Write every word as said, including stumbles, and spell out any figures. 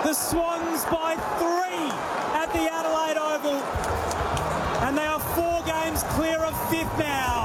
The Swans by three at the Adelaide Oval. And they are four games clear of fifth now.